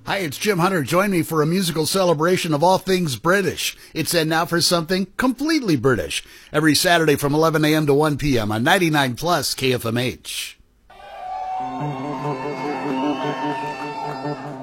Hi, it's Jim Hunter. Join me for a musical celebration of all things British. It's And Now for Something Completely British. Every Saturday from 11 a.m. to 1 p.m. on 99 Plus KFMH.